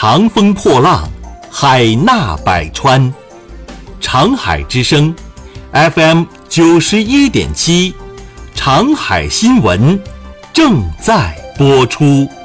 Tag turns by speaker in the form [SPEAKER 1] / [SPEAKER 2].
[SPEAKER 1] 长风破浪，海纳百川。长海之声 FM 91.7，长海新闻正在播出。